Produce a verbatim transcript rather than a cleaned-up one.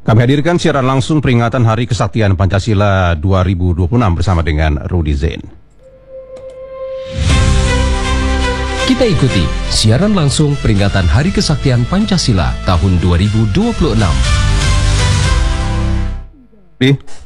Kami hadirkan siaran langsung peringatan Hari Kesaktian Pancasila dua ribu dua puluh enam bersama dengan Rudy Zain. Kita ikuti siaran langsung peringatan Hari Kesaktian Pancasila tahun dua ribu dua puluh enam. Di